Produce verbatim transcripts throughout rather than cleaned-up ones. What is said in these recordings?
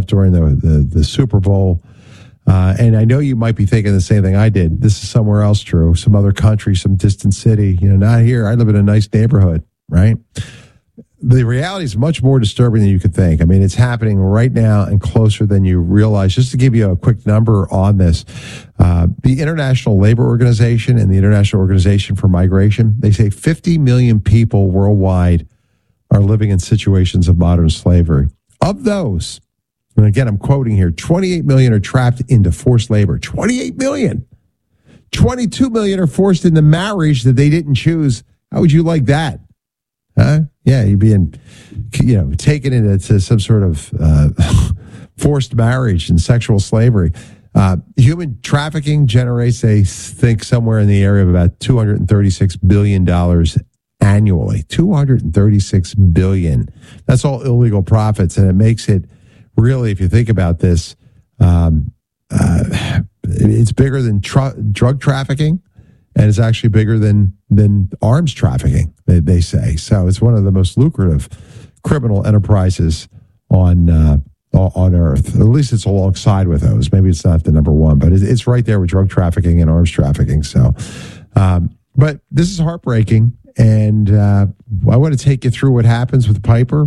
stuff during the, the, the Super Bowl. Uh, and I know you might be thinking the same thing I did. This is somewhere else true, some other country, some distant city. You know, not here. I live in a nice neighborhood, right? The reality is much more disturbing than you could think. I mean, it's happening right now and closer than you realize. Just to give you a quick number on this, uh, the International Labor Organization and the International Organization for Migration, they say fifty million people worldwide are living in situations of modern slavery. Of those, and again, I'm quoting here, twenty-eight million are trapped into forced labor. twenty-eight million. twenty-two million are forced into marriage that they didn't choose. How would you like that? Huh? Yeah, you're being, you know, taken into some sort of uh, forced marriage and sexual slavery. Uh, human trafficking generates, they think, somewhere in the area of about two hundred thirty-six billion dollars annually. two hundred thirty-six billion dollars. That's all illegal profits, and it makes it really, if you think about this, um, uh, it's bigger than tr- drug trafficking. And it's actually bigger than than arms trafficking, they, they say. So it's one of the most lucrative criminal enterprises on uh, on Earth. At least it's alongside with those. Maybe it's not the number one, but it's right there with drug trafficking and arms trafficking. So, um, but this is heartbreaking, and uh, I want to take you through what happens with Piper,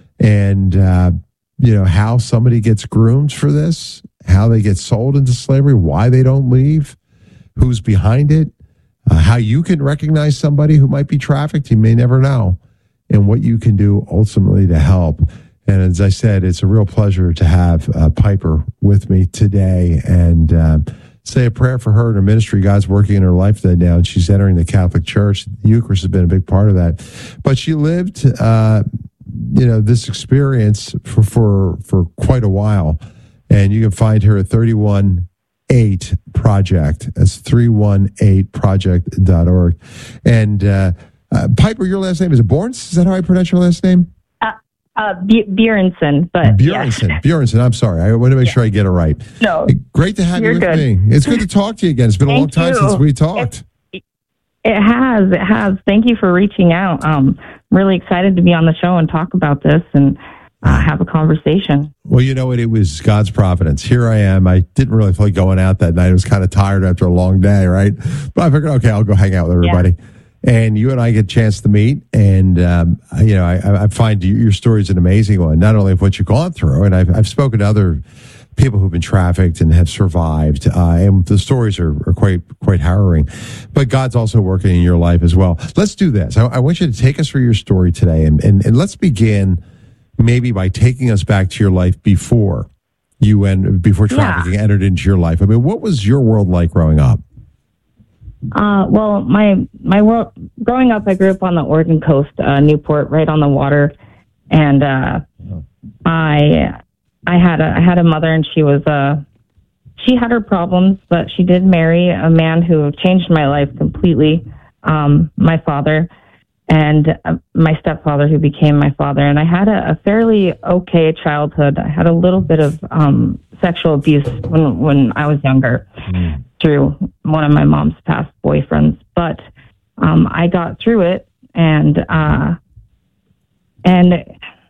and uh, you know how somebody gets groomed for this, how they get sold into slavery, why they don't leave, who's behind it. Uh, how you can recognize somebody who might be trafficked, you may never know, and what you can do ultimately to help. And as I said, it's a real pleasure to have uh, Piper with me today, and uh, say a prayer for her and her ministry. God's working in her life today now, and she's entering the Catholic Church. The Eucharist has been a big part of that. But she lived, uh, you know, this experience for, for, for quite a while, and you can find her at thirty-one eight Project. That's three one eight project dot org. And uh, uh, Piper, your last name is it Borns? Is that how I pronounce your last name? Uh, uh, B- Bjornson, but Bjornson. Yeah. Bjornson. I'm sorry. I want to make yeah. sure I get it right. No, great to have you're you with good. me. It's good to talk to you again. It's been a long time you. since we talked. It, it has. It has. Thank you for reaching out. Um, really excited to be on the show and talk about this and uh, have a conversation. Well, you know what? It was God's providence. Here I am. I didn't really feel like going out that night. I was kind of tired after a long day, right? But I figured, okay, I'll go hang out with everybody. Yeah. And you and I get a chance to meet. And, um, you know, I, I find your story is an amazing one, not only of what you've gone through, and I've, I've spoken to other people who've been trafficked and have survived. Uh, and the stories are, are quite quite harrowing. But God's also working in your life as well. Let's do this. I, I want you to take us through your story today. And, and, and let's begin maybe by taking us back to your life before you and before trafficking yeah. entered into your life. I mean, what was your world like growing up? Uh, well, my my world growing up, I grew up on the Oregon coast, uh, Newport, right on the water, and uh, oh. I I had a I had a mother, and she was uh she had her problems, but she did marry a man who changed my life completely. Um, my father. And uh, my stepfather, who became my father. And I had a, a fairly okay childhood. I had a little bit of um, sexual abuse when when I was younger mm. through one of my mom's past boyfriends. But um, I got through it, and uh, and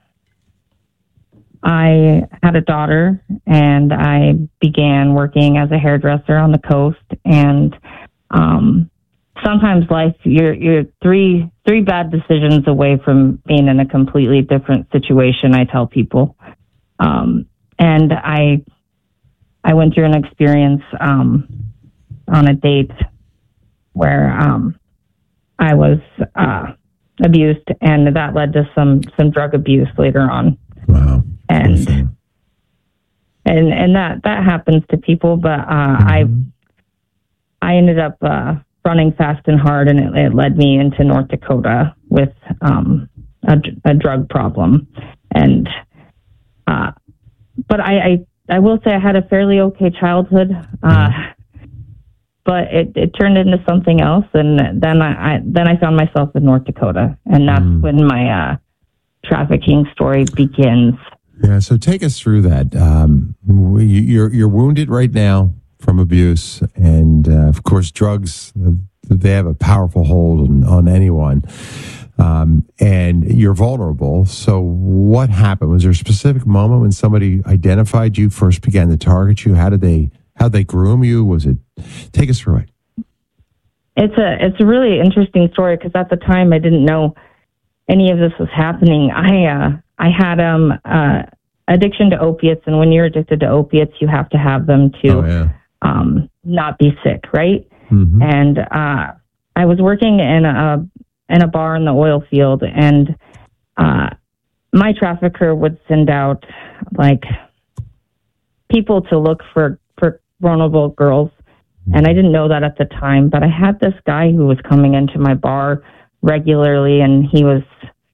I had a daughter, and I began working as a hairdresser on the coast. And um, sometimes life, you're you're three three bad decisions away from being in a completely different situation, I tell people. Um, and I I went through an experience um, on a date where um, I was uh, abused, and that led to some some drug abuse later on. Wow. And and and that that happens to people, but uh, mm-hmm. I I ended up uh, running fast and hard, and it, it led me into North Dakota with um, a, a drug problem. And uh, but I, I I will say I had a fairly okay childhood, uh, but it, it turned into something else, and then I, I then I found myself in North Dakota, and that's mm. when my uh, trafficking story begins. Yeah, so take us through that. Um, you're you're wounded right now from abuse, and uh, of course, drugs, they have a powerful hold on, on anyone. Um, and you're vulnerable. So what happened? Was there a specific moment when somebody identified you, first began to target you? How did they, how did they groom you? Was it, take us through it. It's a, it's a really interesting story because at the time I didn't know any of this was happening. I, uh, I had, um, uh, addiction to opiates. And when you're addicted to opiates, you have to have them to, oh, yeah. um, not be sick. Right. Mm-hmm. And, uh, I was working in a, in a bar in the oil field, and uh, my trafficker would send out like people to look for, for vulnerable girls. And I didn't know that at the time, but I had this guy who was coming into my bar regularly, and he was,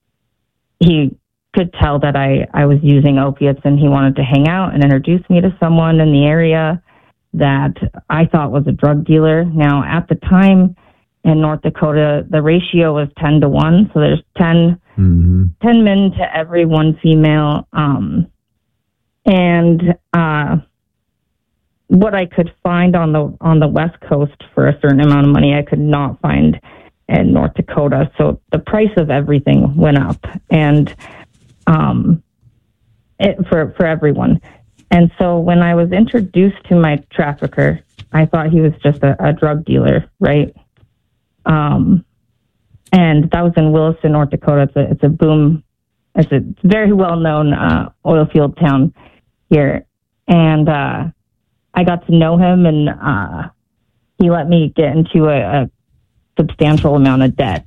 he could tell that I, I was using opiates, and he wanted to hang out and introduce me to someone in the area that I thought was a drug dealer. Now, at the time, in North Dakota, the ratio was ten to one. So there's ten, mm-hmm. ten men to every one female. Um, and uh, what I could find on the on the West Coast for a certain amount of money, I could not find in North Dakota. So the price of everything went up, and um, it, for for everyone. And so when I was introduced to my trafficker, I thought he was just a, a drug dealer, right? Um, and that was in Williston, North Dakota. It's a, it's a boom. It's a very well-known, uh, oil field town here. And, uh, I got to know him, and, uh, he let me get into a, a substantial amount of debt.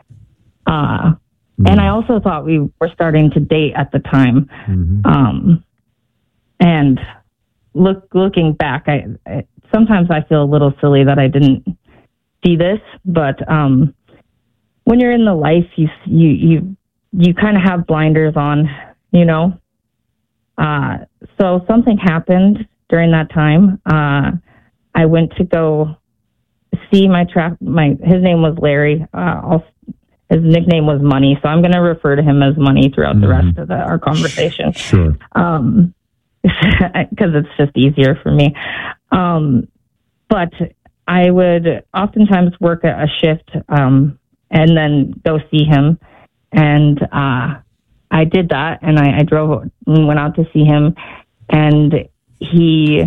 Uh, mm-hmm. and I also thought we were starting to date at the time. Mm-hmm. Um, and look, looking back, I, I, sometimes I feel a little silly that I didn't see this, but um, when you're in the life, you you you you kind of have blinders on, you know. Uh, so something happened during that time. Uh, I went to go see my trap. My his name was Larry. Uh, I'll, his nickname was Money, so I'm going to refer to him as Money throughout mm-hmm. the rest of the, our conversation. Sure. Um, because it's just easier for me. Um, but I would oftentimes work a, a shift um, and then go see him. And uh, I did that, and I, I drove and went out to see him. And he,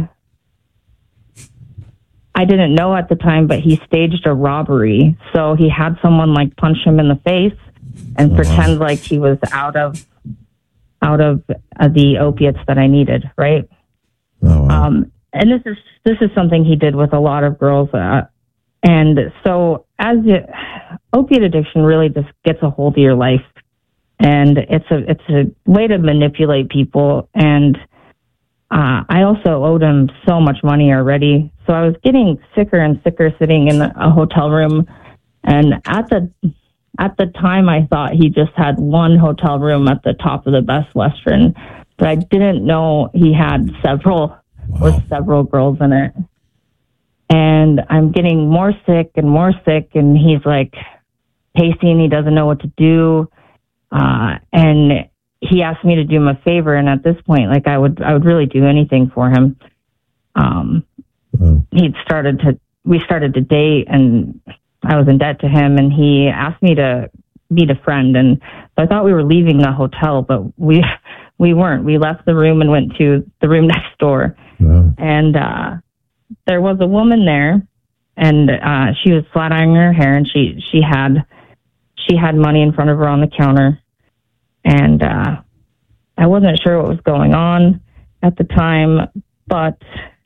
I didn't know at the time, but he staged a robbery. So he had someone like punch him in the face and oh, pretend wow. like he was out of out of uh, the opiates that I needed, right? Oh, wow. Um, and this is this is something he did with a lot of girls. Uh, and so as it, opiate addiction really just gets a hold of your life. And it's a it's a way to manipulate people. And uh, I also owed him so much money already. So I was getting sicker and sicker sitting in a hotel room. And at the at the time, I thought he just had one hotel room at the top of the Best Western. But I didn't know he had several wow. with several girls in it. And I'm getting more sick and more sick. And he's like pacing. He doesn't know what to do. Uh, and he asked me to do him a favor. And at this point, like I would, I would really do anything for him. Um, wow. He'd started to, we started to date, and I was in debt to him, and he asked me to meet a friend. And so I thought we were leaving the hotel, but we, we weren't. We left the room and went to the room next door. Wow. And, uh, there was a woman there, and, uh, she was flat ironing her hair, and she, she had, She had money in front of her on the counter, and uh, I wasn't sure what was going on at the time, but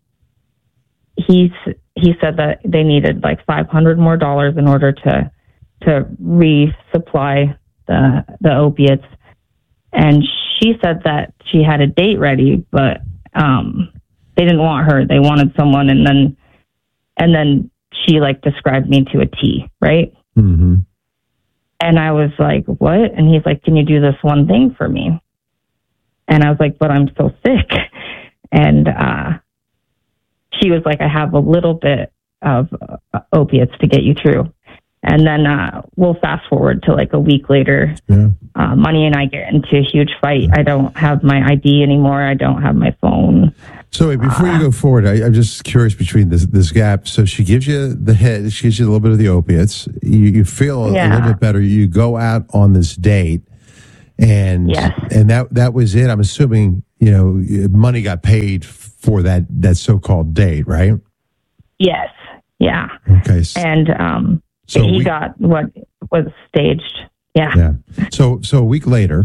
he he said that they needed like five hundred more dollars in order to to resupply the the opiates, and she said that she had a date ready, but um, they didn't want her; they wanted someone, and then and then she like described me to a T, right? Mm-hmm. And I was like, what? And he's like, can you do this one thing for me? And I was like, but I'm so sick. And uh, she was like, I have a little bit of uh, opiates to get you through. And then uh, we'll fast forward to like a week later. Yeah. Uh, Money and I get into a huge fight. I don't have my I D anymore. I don't have my phone. So wait, before you go forward, I, I'm just curious between this this gap. So she gives you the hit, she gives you a little bit of the opiates. You, you feel a, Yeah. a little bit better. You go out on this date, and Yes. and that that was it. I'm assuming you know money got paid for that that so called date, right? Yes. Yeah. Okay. s- And um, So he we- got what was staged. Yeah. Yeah. So so a week later.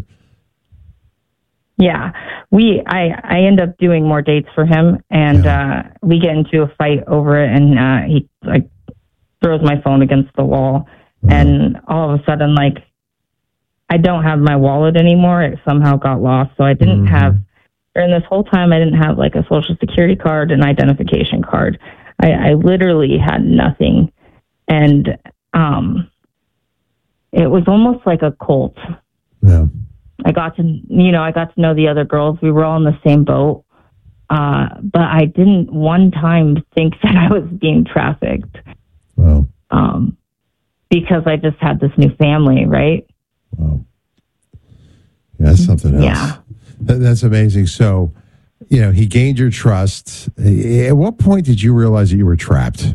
Yeah, we I I end up doing more dates for him, and uh, we get into a fight over it, and uh, he like throws my phone against the wall, and all of a sudden, like I don't have my wallet anymore. It somehow got lost, so I didn't Mhm. have during this whole time. I didn't have like a social security card, an identification card. I, I literally had nothing, and um, it was almost like a cult. Yeah. I got to, you know, I got to know the other girls. We were all in the same boat. Uh, but I didn't one time think that I was being trafficked. Wow. Um, because I just had this new family, right? Wow. Yeah, that's something else. Yeah. That, that's amazing. So, you know, he gained your trust. At what point did you realize that you were trapped?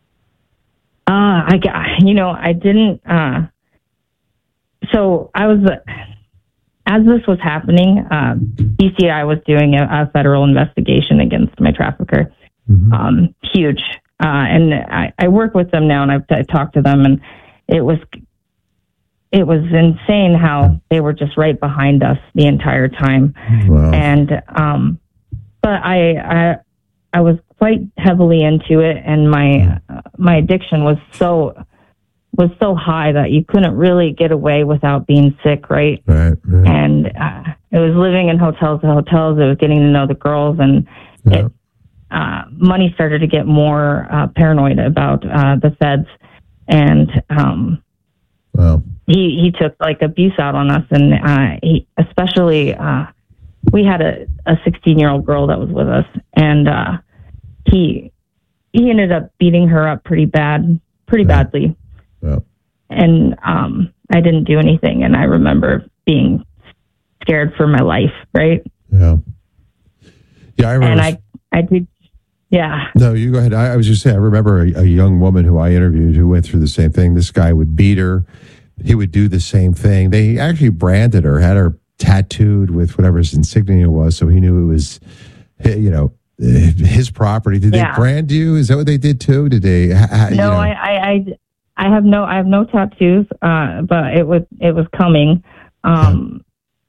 Uh, I got, you know, I didn't, uh, so I was, uh, as this was happening, uh, B C I was doing a, a federal investigation against my trafficker. Mhm. Um, huge. Uh, and I, I work with them now, and I've I talked to them, and it was it was insane how they were just right behind us the entire time. Wow. And um, but I, I I was quite heavily into it, and my uh, my addiction was so was so high that you couldn't really get away without being sick, right? Right. right. And uh, it was living in hotels to hotels. It was getting to know the girls, and Yeah. it, uh, money started to get more uh, paranoid about uh, the feds, and um, Wow. he he took like abuse out on us, and uh, he especially uh, we had a a sixteen year old girl that was with us, and uh, he he ended up beating her up pretty bad, pretty Yeah. badly. Yeah. And um, I didn't do anything, and I remember being scared for my life, right? Yeah. Yeah. I remember. And I, I did, yeah, No, you go ahead. I, I was just saying, I remember a, a young woman who I interviewed who went through the same thing. This guy would beat her. He would do the same thing. They actually branded her, had her tattooed with whatever his insignia was, so he knew it was, you know, his property. Did Yeah. they brand you? Is that what they did too? Did they? Ha, ha- you no, know? I, I, I, I have no, I have no tattoos, uh, but it was, it was coming. Um,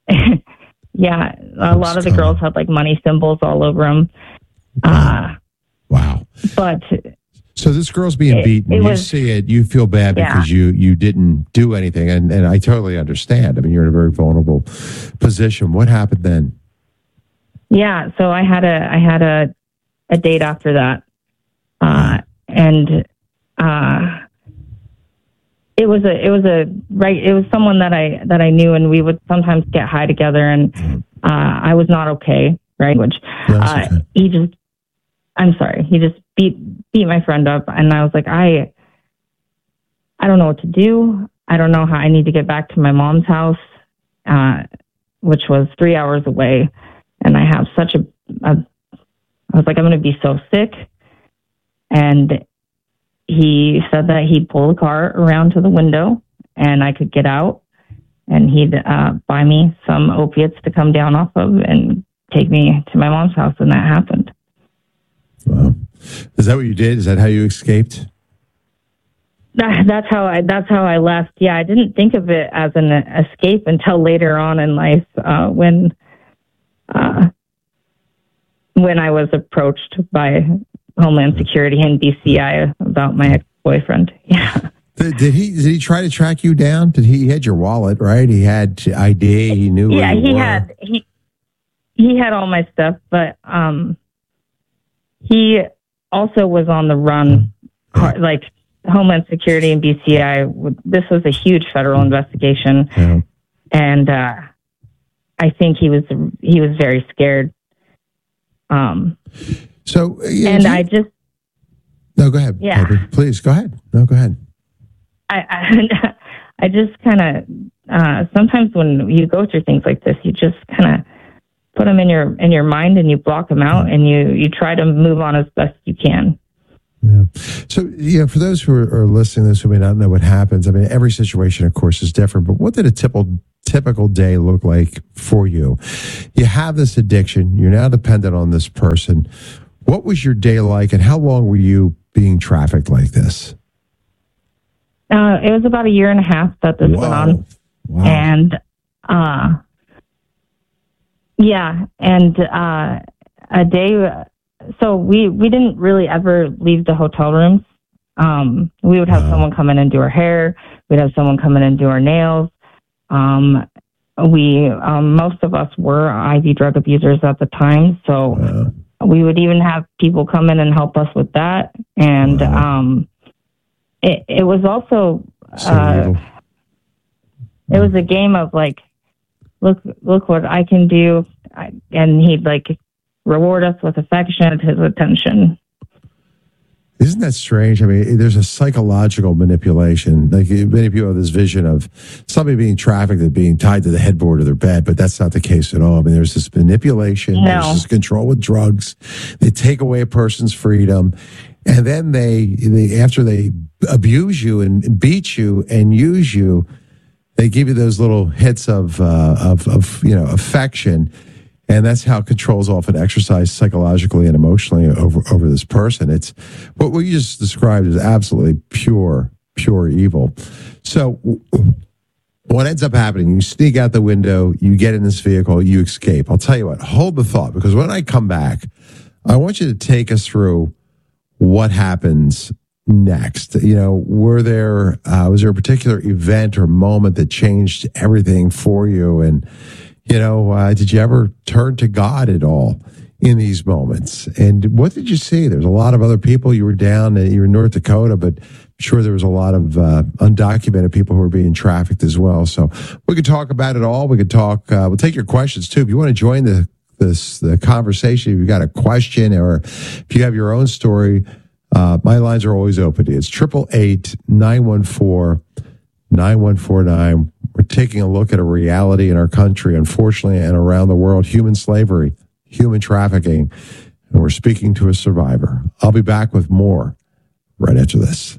yeah, a lot of the coming. girls had like money symbols all over them. Uh, Wow. but So this girl's being It- beaten. it You was- see it. You feel bad Yeah. because you you didn't do anything, and and I totally understand. I mean, you're in a very vulnerable position. What happened then? yeah, so I had a, I had a, a date after that, uh, and uh, it was a, it was a right, it was someone that I that I knew, and we would sometimes get high together, and uh, I was not okay, right? Which That's uh, okay. he just, I'm sorry, he just beat beat my friend up, and I was like, I, I don't know what to do. I don't know how I need to get back to my mom's house, uh, which was three hours away. And I have such a, a I was like, I'm going to be so sick. And he said that he'd pull the car around to the window and I could get out, and he'd uh, buy me some opiates to come down off of and take me to my mom's house. And that happened. Wow. Is that what you did? Is that how you escaped? That, that's how I, that's how I left. Yeah. I didn't think of it as an escape until later on in life, uh, when, uh, when I was approached by Homeland Security and B C I about my ex-boyfriend. Yeah. Did, did he did he try to track you down? Did he, he had your wallet, right? He had I D. He knew. Yeah, where you he were. had, he, he had all my stuff, but, um, he also was on the run, hard- like Homeland Security and B C I. would- This was a huge federal investigation. Yeah. And, uh, I think he was, he was very scared. Um, So uh, yeah, and do you- I just, no, go ahead. Yeah. Debbie. Please go ahead. No, go ahead. I, I, I just kind of, uh, sometimes when you go through things like this, you just kind of put them in your in your mind, and you block them out, and you you try to move on as best you can. Yeah. So, you know, for those who are, are listening to this who may not know what happens, I mean, every situation, of course, is different, but what did a typical typical day look like for you? You have this addiction. You're now dependent on this person. What was your day like, and how long were you being trafficked like this? Uh, it was about a year and a half that this Whoa. went on. Wow. And, uh, yeah, and uh, a day... So we, we didn't really ever leave the hotel rooms. Um, we would have wow. someone come in and do our hair. We'd have someone come in and do our nails. Um, we um, most of us were I V drug abusers at the time, so wow. we would even have people come in and help us with that. And wow. um, it it was also so uh, it was a game of like, look look what I can do, I, and he'd like reward us with affection, his attention. Isn't that strange? I mean, there's a psychological manipulation. Like many people have this vision of somebody being trafficked and being tied to the headboard of their bed, but that's not the case at all. I mean, there's this manipulation, no. there's this control with drugs. They take away a person's freedom, and then they, they after they abuse you and beat you and use you, they give you those little hits of uh, of, of you know affection. And that's how control's often exercised psychologically and emotionally over, over this person. It's what we just described as absolutely pure, pure evil. So what ends up happening, you sneak out the window, you get in this vehicle, you escape. I'll tell you what, hold the thought, because when I come back, I want you to take us through what happens next. You know, were there, uh, was there a particular event or moment that changed everything for you? And You know, uh, did you ever turn to God at all in these moments? And what did you see? There's a lot of other people. You were down, you were in North Dakota, but I'm sure there was a lot of uh, undocumented people who were being trafficked as well. So we could talk about it all. We could talk, uh, we'll take your questions too. If you want to join the this the conversation, if you've got a question or if you have your own story, uh, my lines are always open to you. It's eight eight eight, nine one four, nine one four nine. We're taking a look at a reality in our country, unfortunately, and around the world, human slavery, human trafficking, and we're speaking to a survivor. I'll be back with more right after this.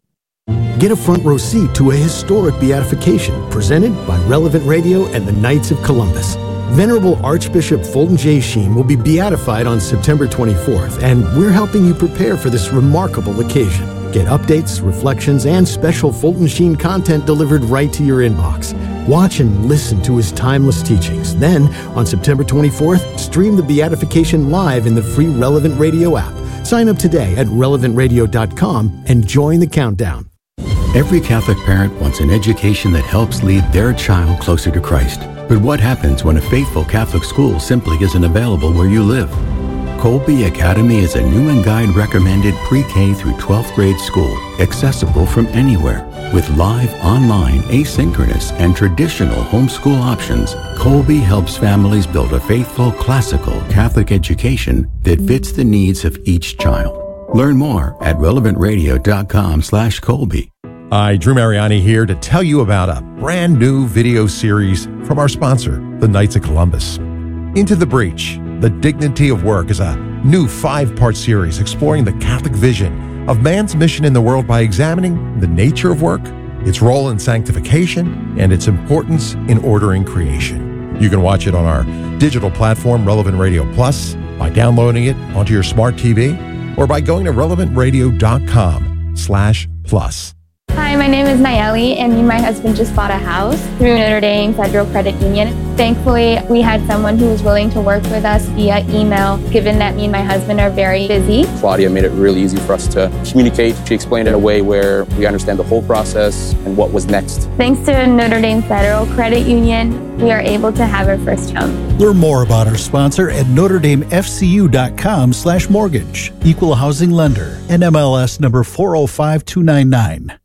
Get a front row seat to a historic beatification presented by Relevant Radio and the Knights of Columbus. Venerable Archbishop Fulton J. Sheen will be beatified on September twenty-fourth, and we're helping you prepare for this remarkable occasion. Get updates, reflections, and special Fulton Sheen content delivered right to your inbox. Watch and listen to his timeless teachings. Then, on September twenty-fourth, stream the beatification live in the free Relevant Radio app. Sign up today at relevant radio dot com and join the countdown. Every Catholic parent wants an education that helps lead their child closer to Christ. But what happens when a faithful Catholic school simply isn't available where you live? Colby Academy is a new and guide recommended pre-K through twelfth grade school, accessible from anywhere. With live, online, asynchronous, and traditional homeschool options, Colby helps families build a faithful, classical Catholic education that fits the needs of each child. Learn more at relevant radio dot com slash Colby. Hi, Drew Mariani here to tell you about a brand new video series from our sponsor, the Knights of Columbus. Into the Breach, The Dignity of Work is a new five-part series exploring the Catholic vision of man's mission in the world by examining the nature of work, its role in sanctification, and its importance in ordering creation. You can watch it on our digital platform, Relevant Radio Plus, by downloading it onto your smart T V, or by going to relevant radio dot com slash plus. Hi, my name is Nayeli, and me and my husband just bought a house through Notre Dame Federal Credit Union. Thankfully, we had someone who was willing to work with us via email, given that me and my husband are very busy. Claudia made it really easy for us to communicate. She explained it in a way where we understand the whole process and what was next. Thanks to Notre Dame Federal Credit Union, we are able to have our first home. Learn more about our sponsor at notre dame f c u dot com slash mortgage. Equal housing lender. N M L S number four oh five two nine nine.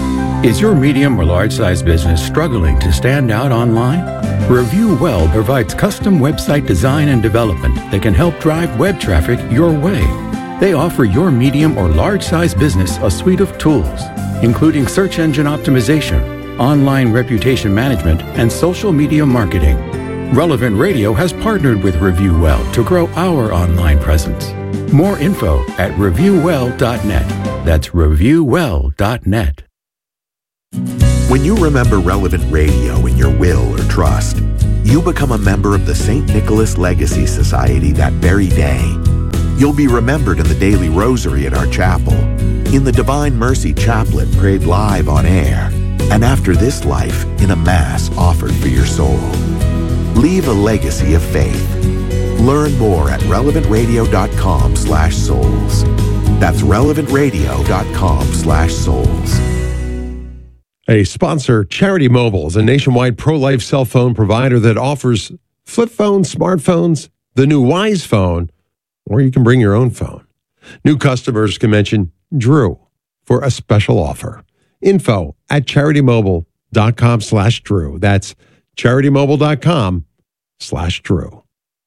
Is your medium or large size business struggling to stand out online? Review Well provides custom website design and development that can help drive web traffic your way. They offer your medium or large size business a suite of tools, including search engine optimization, online reputation management, and social media marketing. Relevant Radio has partnered with ReviewWell to grow our online presence. More info at review well dot net. That's review well dot net. When you remember Relevant Radio in your will or trust, you become a member of the Saint Nicholas Legacy Society that very day. You'll be remembered in the daily rosary at our chapel, in the Divine Mercy Chaplet prayed live on air, and after this life in a Mass offered for your soul. Leave a legacy of faith. Learn more at relevant radio dot com slash souls. That's relevant radio dot com slash souls. A sponsor, Charity Mobile, is a nationwide pro-life cell phone provider that offers flip phones, smartphones, the new Wise phone, or you can bring your own phone. New customers can mention Drew for a special offer. Info at charity mobile dot com slash Drew. That's charity mobile dot com slash Drew.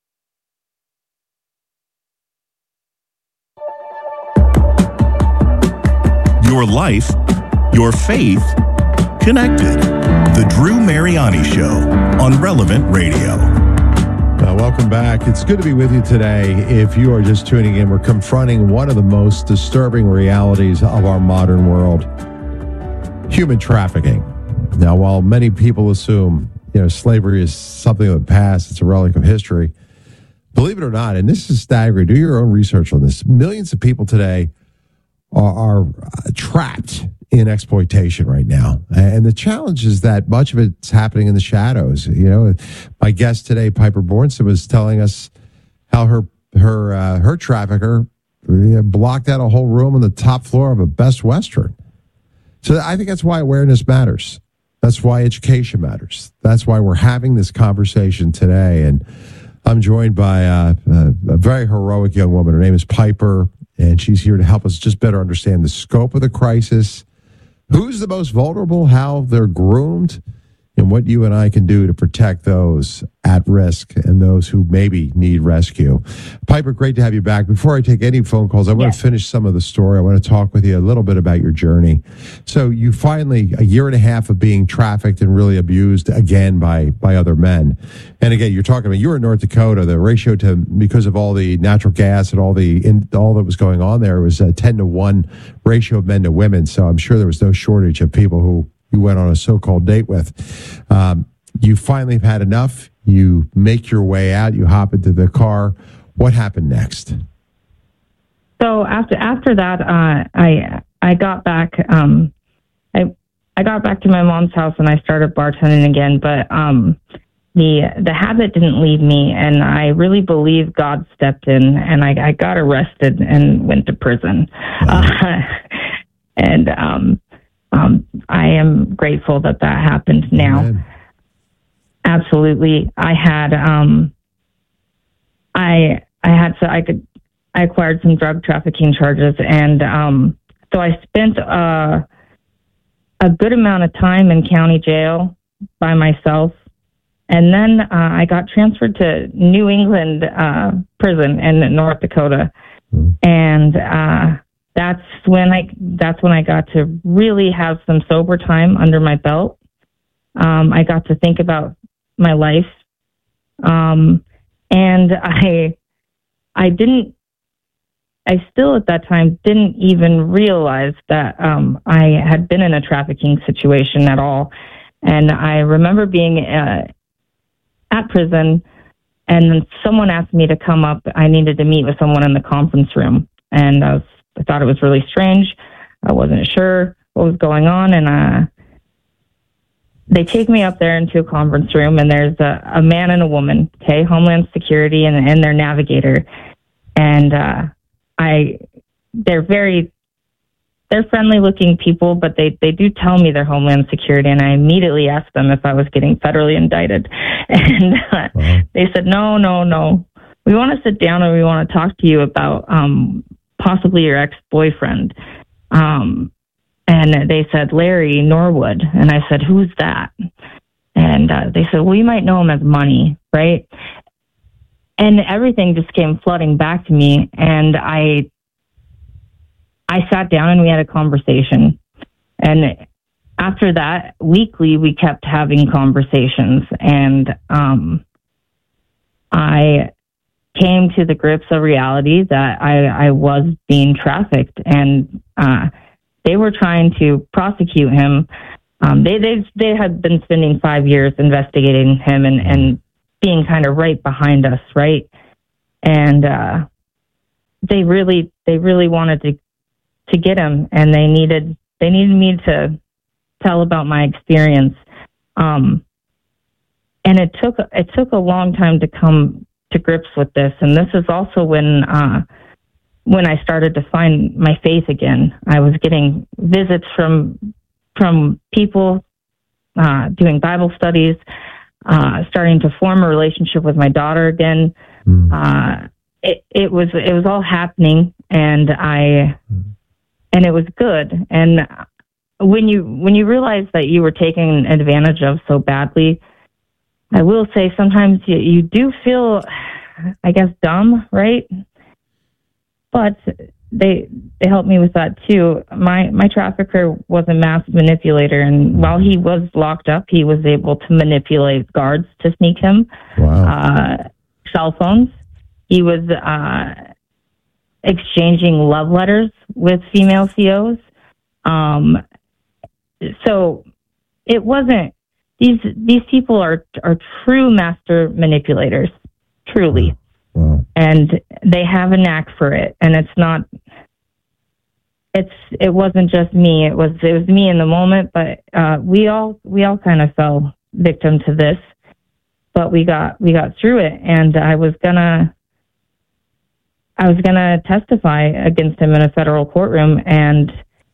Your life, your faith, connected. The Drew Mariani Show on Relevant Radio. Uh, welcome back. It's good to be with you today. If you are just tuning in, we're confronting one of the most disturbing realities of our modern world: human trafficking. Now, while many people assume, you know, slavery is something of the past, it's a relic of history, believe it or not, and this is staggering, do your own research on this, millions of people today are, are trapped in exploitation right now. And the challenge is that much of it's happening in the shadows. You know, my guest today, Piper Bornson, was telling us how her her uh, her trafficker blocked out a whole room on the top floor of a Best Western. So I think that's why awareness matters. That's why education matters. That's why we're having this conversation today. And I'm joined by uh, a, a very heroic young woman. Her name is Piper, and she's here to help us just better understand the scope of the crisis, who's the most vulnerable, how they're groomed, and what you and I can do to protect those at risk and those who maybe need rescue. Piper, great to have you back. Before I take any phone calls, I want yes. to finish some of the story. I want to talk with you a little bit about your journey. So you finally, a year and a half of being trafficked and really abused again by, by other men. And again, you're talking about, you were in North Dakota, the ratio to, because of all the natural gas and all the, in, all that was going on there, was a ten to one ratio of men to women. So I'm sure there was no shortage of people who you went on a so-called date with. Um, you finally have had enough. You make your way out. You hop into the car. What happened next? So after after that, uh, I I got back. Um, I I got back to my mom's house and I started bartending again. But um, the the habit didn't leave me, and I really believe God stepped in, and I, I got arrested and went to prison. Wow. Uh, and um, um, I am grateful that that happened now. Amen. Absolutely. I had, um, I, I had, so I could, I acquired some drug trafficking charges. And, um, so I spent, uh, a good amount of time in county jail by myself. And then, uh, I got transferred to New England, uh, prison in North Dakota. Mm. And, uh, that's when I, that's when I got to really have some sober time under my belt. Um, I got to think about my life. Um, and I, I didn't, I still at that time didn't even realize that, um, I had been in a trafficking situation at all. And I remember being, uh, at prison, and then someone asked me to come up. I needed to meet with someone in the conference room. And I was, I thought it was really strange. I wasn't sure what was going on. And, uh, they take me up there into a conference room, and there's a, a man and a woman, okay, Homeland Security and, and their navigator. And uh, I, they're very, they're friendly looking people, but they, they do tell me they're Homeland Security. And I immediately asked them if I was getting federally indicted. And uh, wow. They said, no, no, no. We want to sit down and we want to talk to you about um, possibly your ex-boyfriend. Um And they said, Larry Norwood. And I said, who's that? And uh, they said, well, you might know him as Money, right? And everything just came flooding back to me. And I I sat down and we had a conversation. And after that, weekly, we kept having conversations. And um, I came to the grips of reality that I, I was being trafficked, and uh, they were trying to prosecute him. Um, they they they had been spending five years investigating him and, and being kind of right behind us, right? And uh, they really they really wanted to to get him, and they needed they needed me to tell about my experience. Um, and it took it took a long time to come to grips with this, and this is also when uh, when I started to find my faith again. I was getting visits from from people, uh, doing Bible studies, uh, starting to form a relationship with my daughter again. Mm. Uh, it, it was it was all happening, and I mm. and it was good. And when you when you realize that you were taken advantage of so badly, I will say sometimes you, you do feel, I guess, dumb, right? But they they helped me with that too. My my trafficker was a mass manipulator, and while he was locked up, he was able to manipulate guards to sneak him. Wow. Uh, cell phones. He was uh, exchanging love letters with female C Os. Um, so it wasn't. These these people are are true master manipulators, truly, wow. And they have a knack for it. And it's not. It's it wasn't just me. It was it was me in the moment. But uh, we all we all kind of fell victim to this. But we got we got through it, and I was gonna I was gonna testify against him in a federal courtroom, and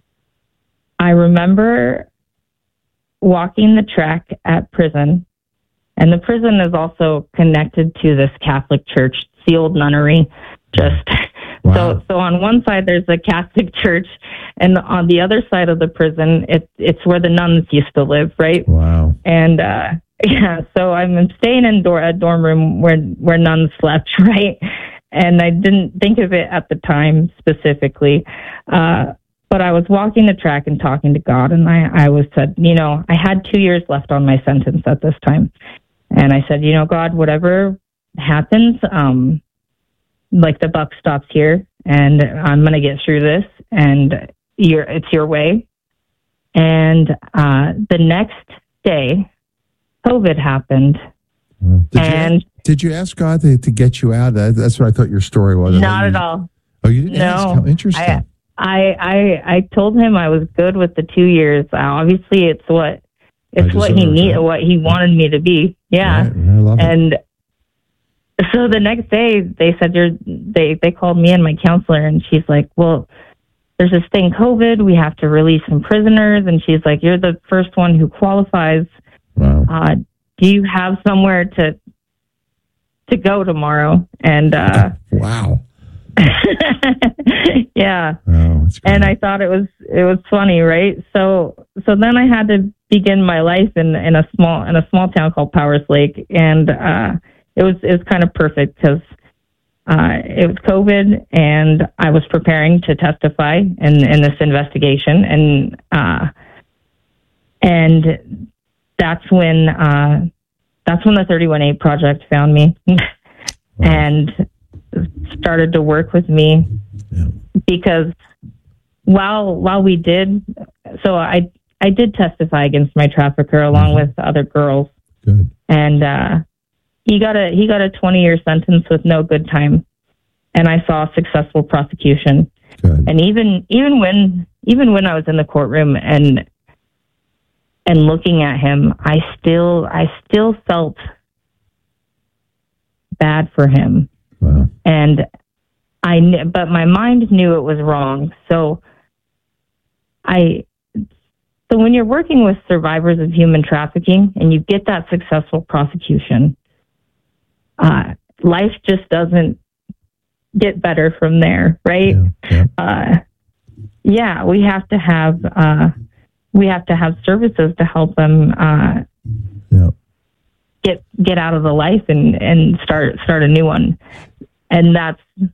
I remember walking the track at prison, and the prison is also connected to this Catholic church, it's the old nunnery. Just wow. so, so on one side there's a Catholic church, and on the other side of the prison, it's it's where the nuns used to live, right? Wow. And uh, yeah, so I'm staying in dor- a dorm room where where nuns slept, right? And I didn't think of it at the time specifically. Uh, But I was walking the track and talking to God, and I, I was said, you know, I had two years left on my sentence at this time. And I said, you know, God, whatever happens, um, like the buck stops here, and I'm going to get through this, and you're, it's your way. And uh, the next day, COVID happened. Did and you, did you ask God to, to get you out? That, that's what I thought your story was. Not you, at all. Oh, you didn't no, ask? How interesting. I, I, I I told him I was good with the two years. Uh, obviously, it's what it's what he needed, what he wanted me to be. Yeah, right, I love and it. so the next day they said you're. They they called me and my counselor, and she's like, "Well, there's this thing, COVID. We have to release some prisoners." And she's like, "You're the first one who qualifies. Wow. Uh, do you have somewhere to to go tomorrow?" And uh, wow. yeah. Oh, and I thought it was it was funny, right? So so then I had to begin my life in in a small in a small town called Powers Lake, and uh, it was it was kind of perfect because uh, it was COVID, and I was preparing to testify in in this investigation, and uh, and that's when uh, that's when the thirty-one A Project found me, wow. and started to work with me. Yeah. Because while while we did, so I I did testify against my trafficker along mm-hmm. with other girls. Good. And uh, he got a he got a twenty year sentence with no good time, and I saw a successful prosecution. Good. And even even when even when I was in the courtroom and and looking at him, I still I still felt bad for him. Wow. And I, but my mind knew it was wrong. So I, so when you're working with survivors of human trafficking and you get that successful prosecution, uh, life just doesn't get better from there, right? Yeah, yeah. Uh, yeah, we have to have, uh, we have to have services to help them, uh, yeah. get, get out of the life and, and start, start a new one. And that's,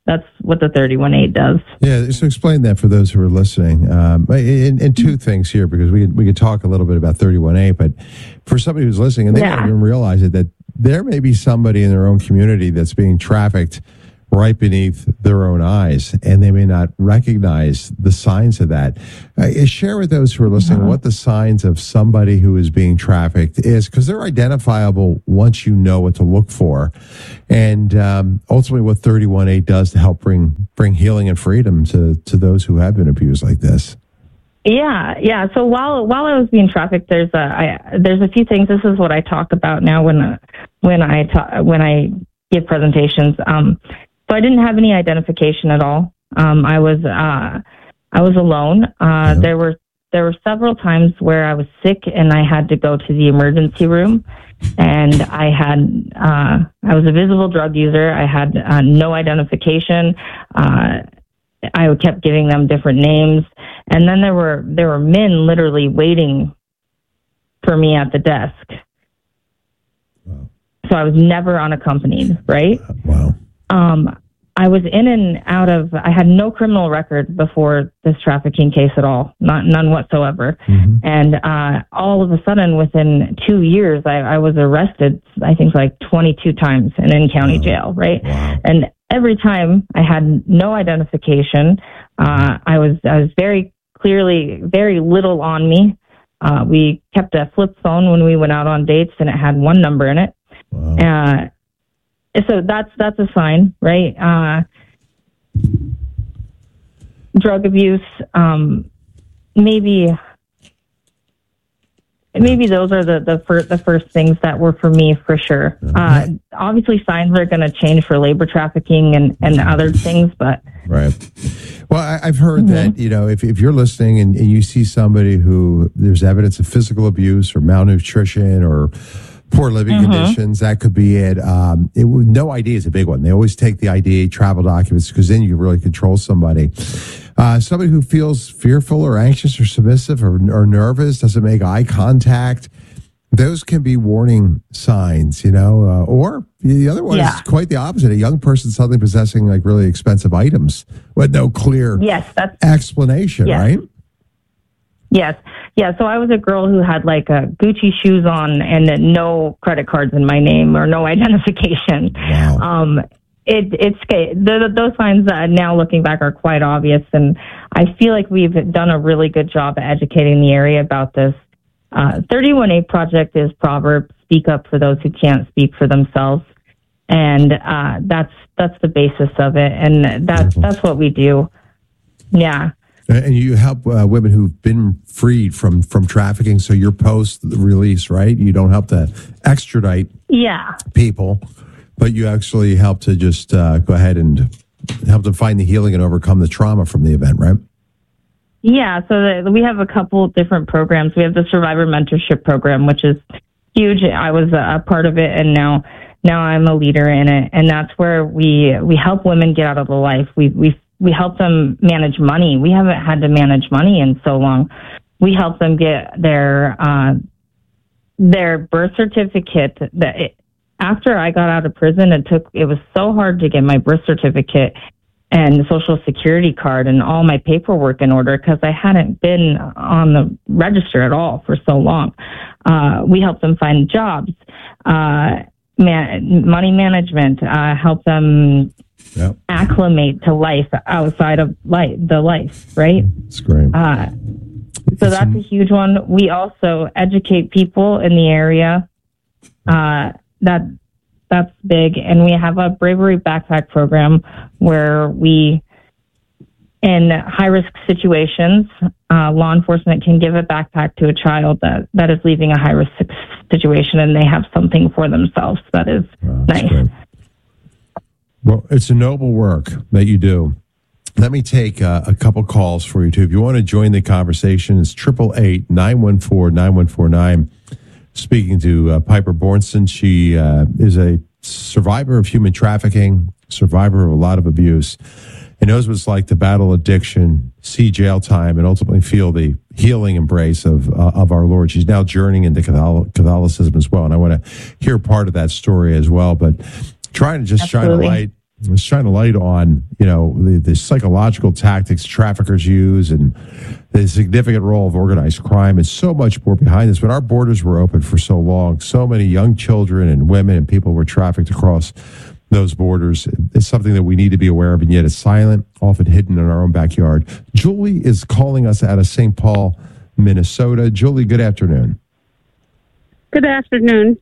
that's what the thirty-one eight does. Yeah, so explain that for those who are listening. Um, and, and two things here, because we we could talk a little bit about thirty-one eight, but for somebody who's listening and they Yeah. don't even realize it, that there may be somebody in their own community that's being trafficked right beneath their own eyes, and they may not recognize the signs of that. Uh, share with those who are listening what the signs of somebody who is being trafficked is, because they're identifiable once you know what to look for, and um, ultimately what thirty-one eight does to help bring bring healing and freedom to to those who have been abused like this. Yeah, yeah. So while while I was being trafficked, there's a I, there's a few things. This is what I talk about now when uh, when I ta- when I give presentations. Um, so I didn't have any identification at all. Um, I was uh, I was alone. Uh, mm-hmm. There were there were several times where I was sick and I had to go to the emergency room, and I had uh, I was a visible drug user. I had uh, no identification. Uh, I kept giving them different names. And then there were there were men literally waiting for me at the desk. Wow. So I was never unaccompanied, right? Wow. Um, I was in and out of, I had no criminal record before this trafficking case at all, not none whatsoever. Mm-hmm. And uh, all of a sudden, within two years, I, I was arrested, I think like twenty-two times and in county wow. jail, right? Wow. And every time I had no identification. Uh, I was I was very clearly, very little on me. Uh, we kept a flip phone when we went out on dates, and it had one number in it. Wow. Uh, so that's that's a sign, right? Uh, drug abuse, um, maybe. Maybe those are the the first the first things that were for me for sure. Uh, obviously, signs are going to change for labor trafficking and, and other things, but right. Well, I, I've heard mm-hmm. that you know if if you're listening and, and you see somebody who there's evidence of physical abuse or malnutrition or poor living mm-hmm. conditions, that could be it. Um, it no I D is a big one. They always take the I D, travel documents, because then you really control somebody. Uh, somebody who feels fearful or anxious or submissive or, or nervous, doesn't make eye contact, those can be warning signs, you know. Uh, or the other one yeah. is quite the opposite. A young person suddenly possessing like really expensive items with no clear yes, that's, explanation, yes. right? Yes. Yeah. So I was a girl who had like a Gucci shoes on and no credit cards in my name or no identification. Wow. Um, It, it's the, those signs uh, now looking back are quite obvious, and I feel like we've done a really good job at educating the area about this. Uh, thirty-one eight Project is Proverbs, speak up for those who can't speak for themselves, and uh, that's that's the basis of it, and that's that's what we do. Yeah. And you help uh, women who've been freed from, from trafficking, so you're post-release, right? You don't help to extradite yeah. people. But you actually help to just uh, go ahead and help them find the healing and overcome the trauma from the event, right? Yeah, so the, we have a couple different programs. We have the Survivor Mentorship Program, which is huge. I was a part of it, and now now I'm a leader in it. And that's where we we help women get out of the life. We we we help them manage money. We haven't had to manage money in so long. We help them get their uh, their birth certificate. That it, After I got out of prison, it took, it was so hard to get my birth certificate and social security card and all my paperwork in order because I hadn't been on the register at all for so long. Uh, we help them find jobs, uh, man, money management, uh, help them yep. acclimate to life outside of life, the life, right? That's great. Uh, so it's that's a huge one. We also educate people in the area, uh, That that's big, and we have a bravery backpack program where we, in high risk situations, uh, law enforcement can give a backpack to a child that, that is leaving a high risk situation, and they have something for themselves that is oh, nice. Great. Well, it's a noble work that you do. Let me take uh, a couple calls for you too. If you want to join the conversation, it's triple eight nine one four nine one four nine. Speaking to uh, Piper Bornstein, she uh, is a survivor of human trafficking, survivor of a lot of abuse, and knows what it's like to battle addiction, see jail time, and ultimately feel the healing embrace of uh, of our Lord. She's now journeying into Catholicism as well, and I want to hear part of that story as well. But trying to just Absolutely. shine a light was shining a light on, you know, the, the psychological tactics traffickers use and the significant role of organized crime and so much more behind this. When our borders were open for so long, so many young children and women and people were trafficked across those borders. It's something that we need to be aware of, and yet it's silent, often hidden in our own backyard. Julie is calling us out of Saint Paul, Minnesota. Julie, good afternoon. Good afternoon.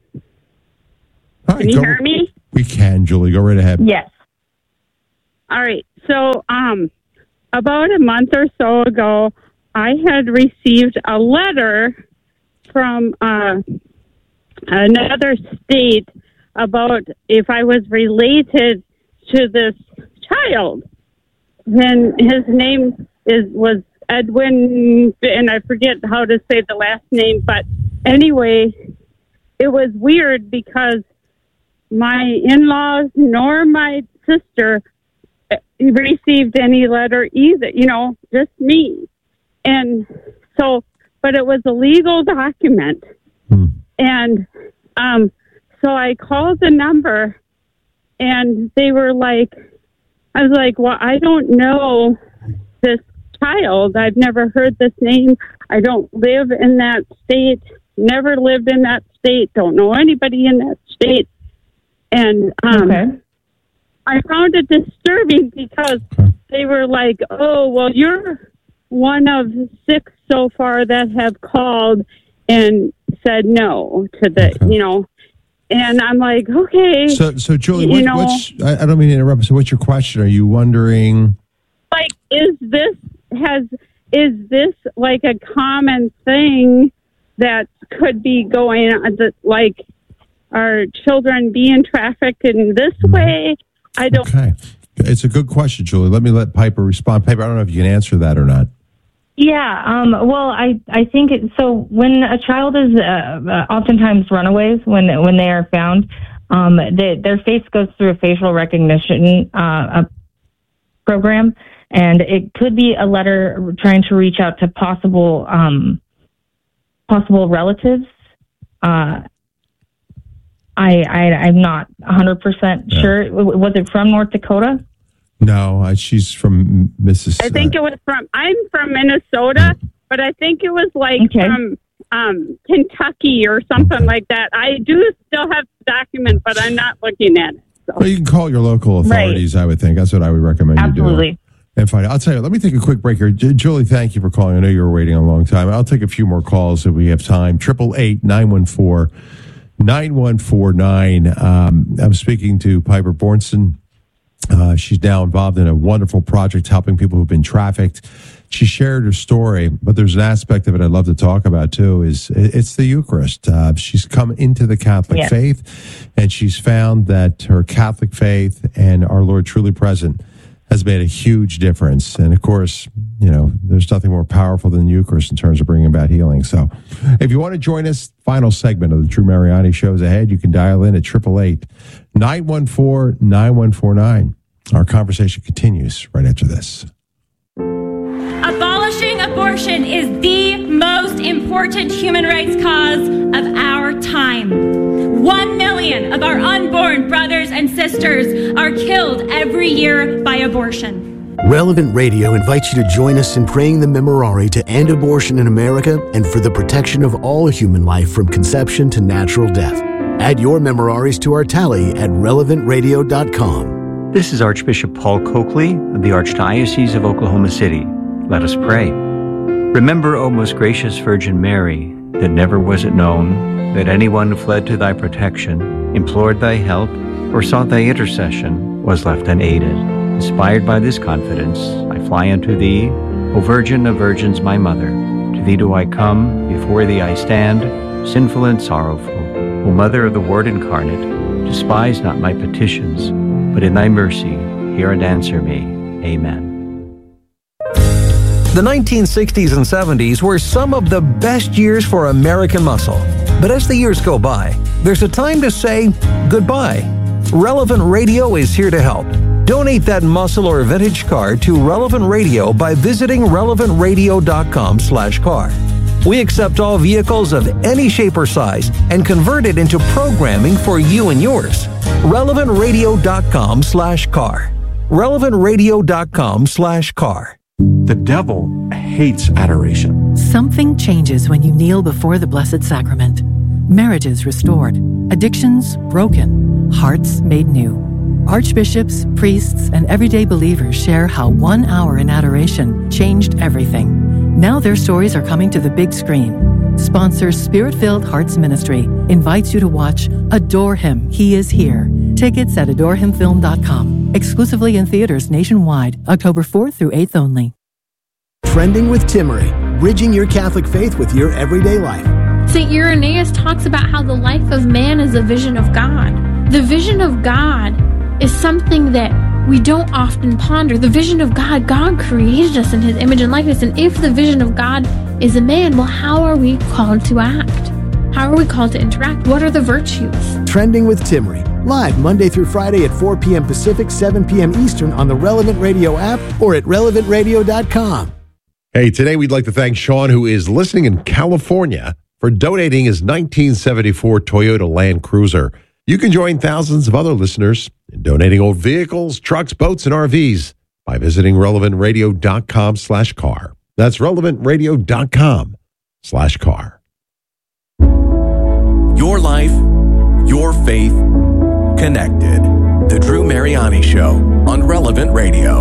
Hi, can you go, hear me? We can, Julie. Go right ahead. Yes. All right. So, um, about a month or so ago, I had received a letter from uh, another state about if I was related to this child. Then his name is was Edwin, and I forget how to say the last name, but anyway, it was weird because my in-laws nor my sister received any letter either, you know, just me. And so, but it was a legal document. Hmm. And um, so I called the number and they were like, I was like, well, I don't know this child. I've never heard this name. I don't live in that state, never lived in that state, don't know anybody in that state. And um, okay. I found it disturbing because they were like, oh, well, you're one of six so far that have called and said no to the, okay. you know, and I'm like, okay. So, so Julie, what, know, what's, I, I don't mean to interrupt. So what's your question? Are you wondering? Like, is this, has, is this like a common thing that could be going on, that, like, are children being trafficked in this mm-hmm. way? I don't. Okay. It's a good question, Julie. Let me let Piper respond. Piper, I don't know if you can answer that or not. Yeah. Um, well, I, I think it, so. When a child is uh, oftentimes runaways, when when they are found, um, they, their face goes through a facial recognition uh, a program, and it could be a letter trying to reach out to possible um, possible relatives. Uh, I, I I'm not one hundred percent sure. Yeah. Was it from North Dakota? No, uh, she's from Mississippi. I think it was from, I'm from Minnesota, but I think it was like okay. from um, Kentucky or something okay. like that. I do still have the document, but I'm not looking at it. So. Well, you can call your local authorities, right. I would think. That's what I would recommend Absolutely. you do. And find out. I'll tell you, let me take a quick break here. J- Julie, thank you for calling. I know you were waiting a long time. I'll take a few more calls if we have time. eight eight eight, nine one four, nine one four nine. Um, I'm speaking to Piper Bornson. Uh, she's now involved in a wonderful project helping people who've been trafficked. She shared her story, but there's an aspect of it I'd love to talk about too, is it's the Eucharist. Uh, she's come into the Catholic yeah. faith, and she's found that her Catholic faith and our Lord truly present has made a huge difference. And of course, you know, there's nothing more powerful than the Eucharist in terms of bringing about healing. So if you want to join us, final segment of the Drew Mariani Show is ahead. You can dial in at eight eight eight, nine one four, nine one four nine. Our conversation continues right after this. Abolishing abortion is the most important human rights cause of our time. One million of our unborn brothers and sisters are killed every year by abortion. Relevant Radio invites you to join us in praying the Memorare to end abortion in America and for the protection of all human life from conception to natural death. Add your Memoraries to our tally at relevant radio dot com. This is Archbishop Paul Coakley of the Archdiocese of Oklahoma City. Let us pray. Remember, O most gracious Virgin Mary, that never was it known that anyone who fled to thy protection, implored thy help, or sought thy intercession was left unaided. Inspired by this confidence, I fly unto thee, O Virgin of Virgins, my Mother. To thee do I come, before thee I stand, sinful and sorrowful. O Mother of the Word incarnate, despise not my petitions, but in thy mercy, hear and answer me. Amen. The nineteen sixties and seventies were some of the best years for American muscle. But as the years go by, there's a time to say goodbye. Relevant Radio is here to help. Donate that muscle or vintage car to Relevant Radio by visiting relevant radio dot com slash car. We accept all vehicles of any shape or size and convert it into programming for you and yours. relevantradio.com slash car. relevantradio.com slash car. The devil hates adoration. Something changes when you kneel before the Blessed Sacrament. Marriages restored, addictions broken, hearts made new. Archbishops, priests, and everyday believers share how one hour in adoration changed everything. Now their stories are coming to the big screen. Sponsor Spirit-Filled Hearts Ministry invites you to watch Adore Him, He Is Here. Tickets at adore him film dot com. Exclusively in theaters nationwide, October fourth through eighth only. Trending with Timmery, bridging your Catholic faith with your everyday life. Saint Irenaeus talks about how the life of man is a vision of God. The vision of God is something that we don't often ponder. The vision of God, God created us in His image and likeness, and if the vision of God is a man, well, how are we called to act? How are we called to interact? What are the virtues? Trending with Timmery, live Monday through Friday at four p.m. Pacific, seven p.m. Eastern on the Relevant Radio app or at relevant radio dot com. Hey, today we'd like to thank Sean, who is listening in California, for donating his nineteen seventy-four Toyota Land Cruiser. You can join thousands of other listeners in donating old vehicles, trucks, boats, and R Vs by visiting relevant radio dot com slash car. That's relevant radio dot com slash car. Your life, your faith, connected. The Drew Mariani Show on Relevant Radio.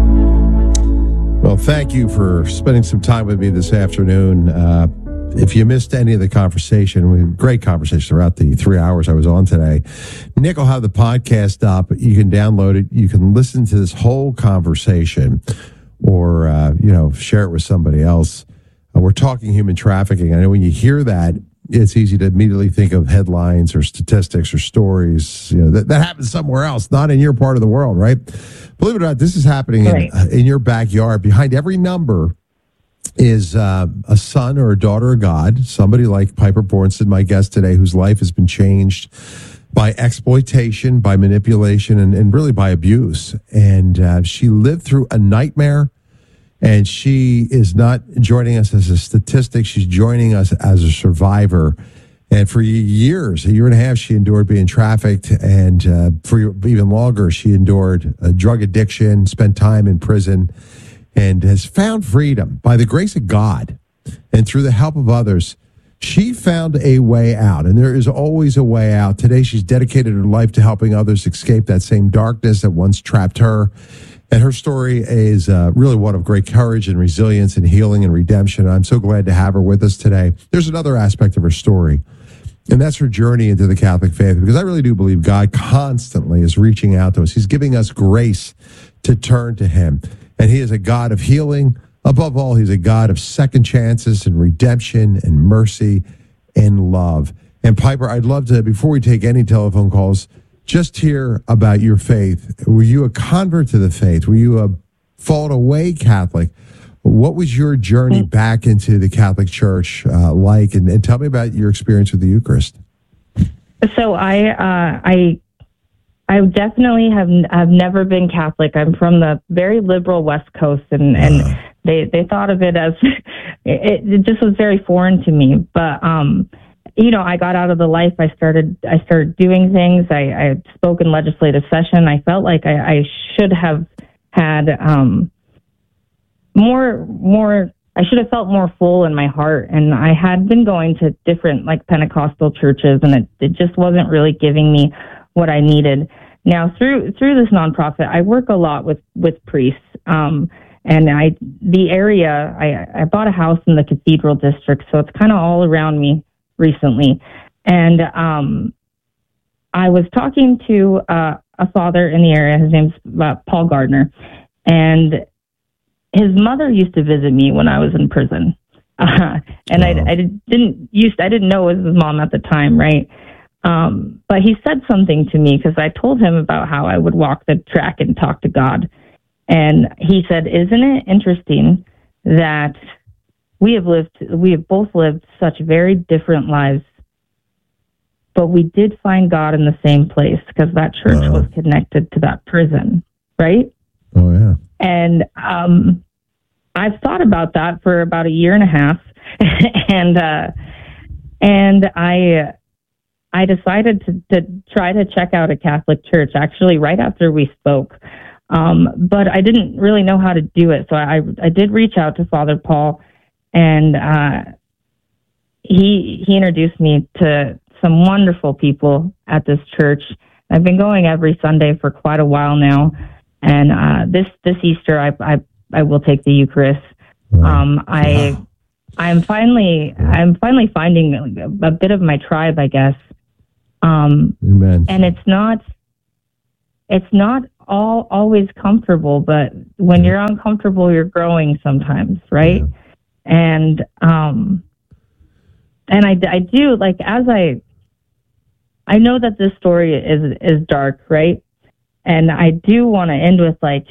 Well, thank you for spending some time with me this afternoon. Uh, if you missed any of the conversation, we had a great conversation throughout the three hours I was on today. Nick will have the podcast up. You can download it. You can listen to this whole conversation or, uh, you know, share it with somebody else. Uh, we're talking human trafficking. I know when you hear that, it's easy to immediately think of headlines or statistics or stories. You know, that, that happens somewhere else, not in your part of the world, right? Believe it or not, this is happening right. in, uh, in your backyard. Behind every number is uh, a son or a daughter of God, somebody like Piper Bornstein, my guest today, whose life has been changed by exploitation, by manipulation, and, and really by abuse. And uh, she lived through a nightmare, and she is not joining us as a statistic. She's joining us as a survivor. And for years, a year and a half, she endured being trafficked. And uh, for even longer, she endured a drug addiction, spent time in prison, and has found freedom by the grace of God and through the help of others. She found a way out, and there is always a way out. Today, she's dedicated her life to helping others escape that same darkness that once trapped her. And her story is uh, really one of great courage and resilience and healing and redemption. I'm so glad to have her with us today. There's another aspect of her story, and that's her journey into the Catholic faith, because I really do believe God constantly is reaching out to us. He's giving us grace to turn to Him. And He is a God of healing. Above all, He's a God of second chances and redemption and mercy and love. And Piper, I'd love to, before we take any telephone calls, just hear about your faith. Were you a convert to the faith? Were you a fallen away Catholic? What was your journey back into the Catholic Church uh, like? And, and tell me about your experience with the Eucharist. So I, uh, I, I definitely have have never been Catholic. I'm from the very liberal West Coast, and, and uh. they they thought of it as it, it just was very foreign to me. But um, you know, I got out of the life. I started I started doing things. I, I spoke in legislative session. I felt like I, I should have had um, more more. I should have felt more full in my heart. And I had been going to different like Pentecostal churches, and it, it just wasn't really giving me what I needed. Now through through this nonprofit, I work a lot with with priests. Um, and I the area I, I bought a house in the Cathedral District, so it's kind of all around me recently. And um, I was talking to uh, a father in the area. His name's uh, Paul Gardner, and his mother used to visit me when I was in prison. Uh, and wow. I, I didn't used I didn't know it was his mom at the time, right? Um, but he said something to me because I told him about how I would walk the track and talk to God. And he said, "Isn't it interesting that we have lived, we have both lived such very different lives, but we did find God in the same place because that church uh, was connected to that prison, right?" Oh, yeah. And um, I've thought about that for about a year and a half. and uh, and I I decided to, to try to check out a Catholic church, actually, right after we spoke. Um, but I didn't really know how to do it. So I, I did reach out to Father Paul, and uh, he he introduced me to some wonderful people at this church. I've been going every Sunday for quite a while now, and uh, this this Easter I, I I will take the Eucharist. Um, I I'm finally I'm finally finding a, a bit of my tribe, I guess. Um, Amen. And it's not it's not all always comfortable, but when you're uncomfortable, you're growing sometimes, right? Yeah. And um, and I I do like as I. I know that this story is is dark, right? And I do want to end with like,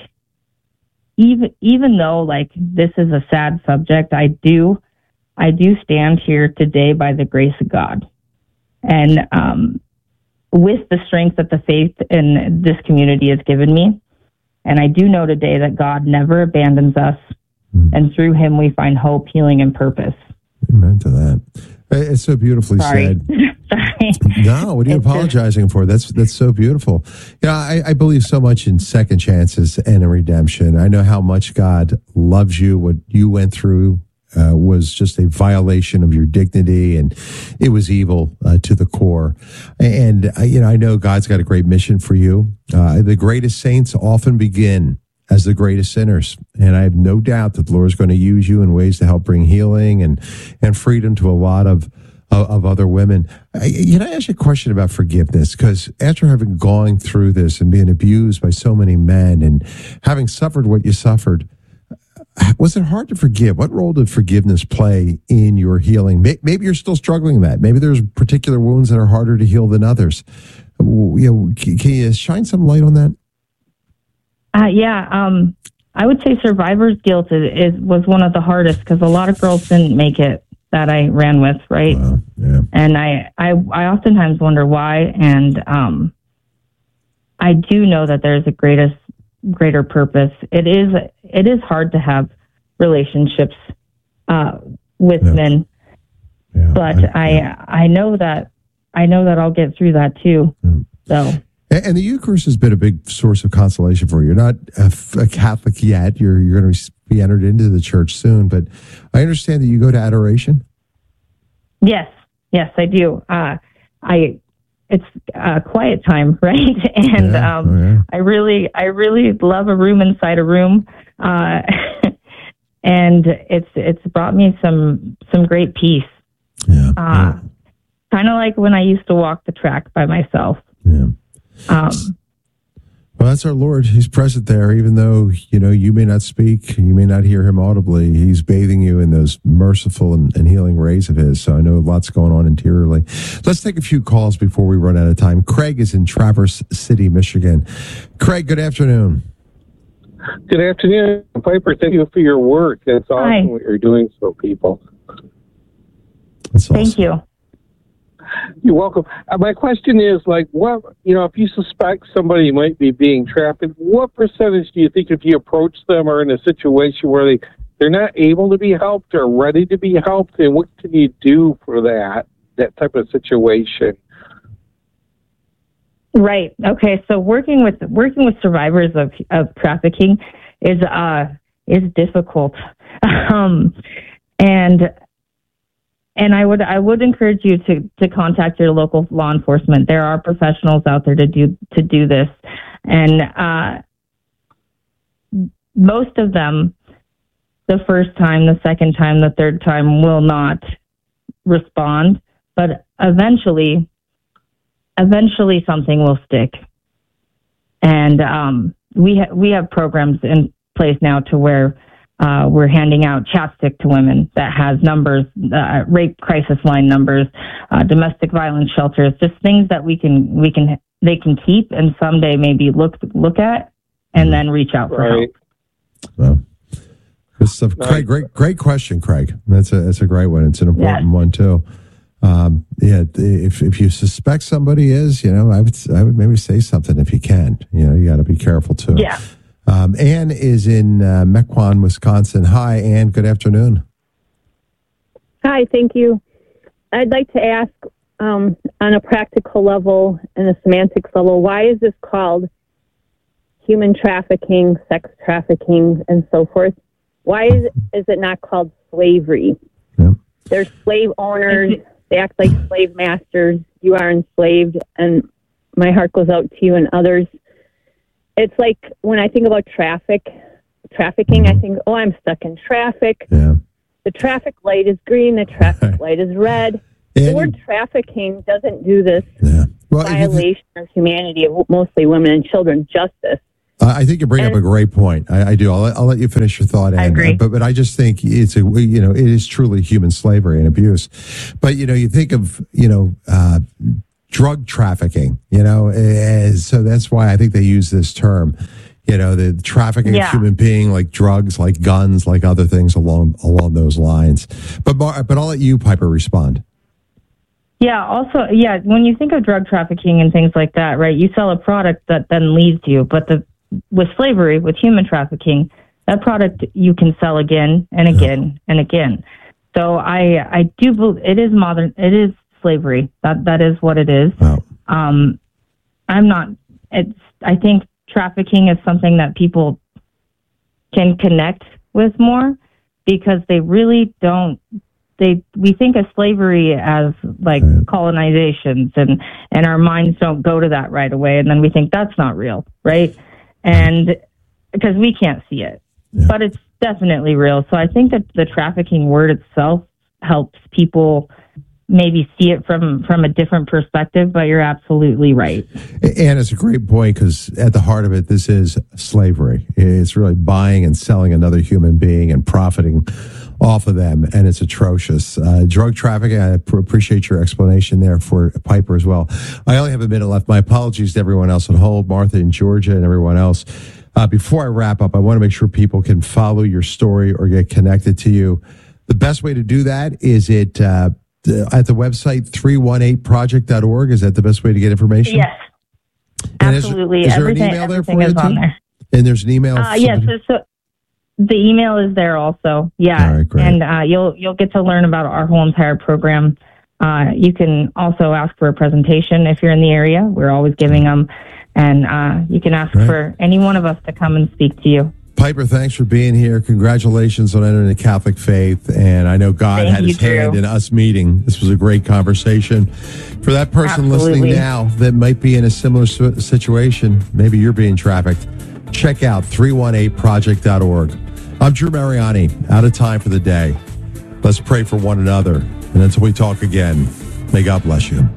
even even though like this is a sad subject, I do I do stand here today by the grace of God, and um, with the strength that the faith in this community has given me. And I do know today that God never abandons us, mm. and through Him we find hope, healing, and purpose. Amen to that. It's so beautifully Sorry. said. Sorry. No, what are you It's apologizing just, for? That's that's so beautiful. Yeah, I, I believe so much in second chances and in redemption. I know how much God loves you. What you went through uh, was just a violation of your dignity, and it was evil uh, to the core. And uh, you know, I know God's got a great mission for you. Uh, the greatest saints often begin as the greatest sinners. And I have no doubt that the Lord is going to use you in ways to help bring healing and, and freedom to a lot of, of, of other women. I, can I ask you a question about forgiveness? Because after having gone through this and being abused by so many men and having suffered what you suffered, was it hard to forgive? What role did forgiveness play in your healing? Maybe you're still struggling with that. Maybe there's particular wounds that are harder to heal than others. You know, can you shine some light on that? Uh, yeah, um, I would say survivor's guilt is, is was one of the hardest because a lot of girls didn't make it that I ran with, right? Wow, yeah. And I, I, I oftentimes wonder why, and um, I do know that there's a greatest, greater purpose. It is, it is hard to have relationships uh, with yeah. men, yeah, but I, yeah. I, I know that, I know that I'll get through that too. Mm. So. And the Eucharist has been a big source of consolation for you. You're not a, a Catholic yet. You're you're going to be entered into the church soon. But I understand that you go to adoration. Yes, yes, I do. Uh, I it's a quiet time, right? And yeah. um, Oh, yeah. I really, I really love a room inside a room, uh, and it's it's brought me some some great peace. Yeah. Uh, yeah. Kind of like when I used to walk the track by myself. Yeah. Um, Well, that's our Lord. He's present there, even though, you know, you may not speak, you may not hear him audibly. He's bathing you in those merciful and, and healing rays of his. So I know lots going on interiorly. Let's take a few calls before we run out of time. Craig is in Traverse City, Michigan. Craig, good afternoon. Good afternoon, Piper. Thank you for your work. That's awesome Hi. what you're doing for people. That's awesome. Thank you. You're welcome. Uh, my question is, like, what, you know, if you suspect somebody might be being trafficked, what percentage do you think if you approach them are in a situation where they, they're not able to be helped or ready to be helped, and what can you do for that, that type of situation? Right. Okay. So working with working with survivors of of trafficking is uh is difficult, um, and and I would I would encourage you to to contact your local law enforcement. There are professionals out there to do to do this, and uh, most of them, the first time, the second time, the third time, will not respond, but eventually. Eventually, something will stick, and um, we ha- we have programs in place now to where uh, we're handing out chapstick to women that has numbers, uh, rape crisis line numbers, uh, domestic violence shelters, just things that we can we can they can keep and someday maybe look look at and then reach out for Right. help. Well, good stuff. Craig, great great question, Craig. That's a that's a great one. It's an important Yes. one too. Um, yeah, if if you suspect somebody is, you know, I would I would maybe say something if you can. You know, you got to be careful too. Yeah. Um, Ann is in uh, Mequon, Wisconsin. Hi, Ann. Good afternoon. Hi, thank you. I'd like to ask, um, on a practical level and a semantics level, why is this called human trafficking, sex trafficking, and so forth? Why is, is it not called slavery? Yeah. They're slave owners. They act like slave masters. You are enslaved, and my heart goes out to you and others. It's like when I think about traffic, trafficking, I think, oh, I'm stuck in traffic. Yeah. The traffic light is green. The traffic light is red. And the word trafficking doesn't do this yeah. well, violation of humanity of mostly women and children justice. Uh, I think you bring and, up a great point. I, I do. I'll, I'll let you finish your thought. I and, agree. Uh, but but I just think it's a you know it is truly human slavery and abuse. But you know you think of you know uh, drug trafficking. You know, as, so that's why I think they use this term. You know, the trafficking yeah. of human being, like drugs, like guns, like other things along along those lines. But but I'll let you, Piper, respond. Yeah, also, yeah, when you think of drug trafficking and things like that, right, you sell a product that then leaves you. But the with slavery, with human trafficking, that product you can sell again and again and again. So I I do believe it is modern, it is slavery. That That is what it is. Wow. Um, I'm not, it's, I think trafficking is something that people can connect with more because they really don't. They we think of slavery as like colonizations, and and our minds don't go to that right away, and then we think that's not real, right? And because we can't see it, yeah. but it's definitely real. So I think that the trafficking word itself helps people maybe see it from from a different perspective, but you're absolutely right. And it's a great point because at the heart of it, this is slavery. It's really buying and selling another human being and profiting off of them, and it's atrocious. Uh, drug trafficking, I pr- appreciate your explanation there for Piper as well. I only have a minute left. My apologies to everyone else on hold, Martha in Georgia and everyone else. Uh, before I wrap up, I want to make sure people can follow your story or get connected to you. The best way to do that is it uh, at the website three one eight project dot org. Is that the best way to get information? Yes, and absolutely. Is, is there everything, an email there everything for you is on too? there. And there's an email? Uh, yes, so, so the email is there also. Yeah, All right, great. and uh, you'll you'll get to learn about our whole entire program. Uh, you can also ask for a presentation if you're in the area. We're always giving them, and uh, you can ask Right. for any one of us to come and speak to you. Piper, thanks for being here. Congratulations on entering the Catholic faith. And I know God Thank had his you, Drew. hand in us meeting. This was a great conversation. For that person Absolutely. listening now that might be in a similar si- situation, maybe you're being trafficked, check out three one eight project dot org. I'm Drew Mariani, out of time for the day. Let's pray for one another. And until we talk again, may God bless you.